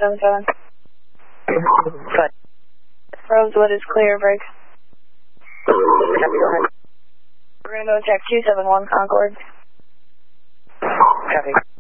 77. Good. Rosewood is clear, brakes. We're going to go check 271 Concord. Copy.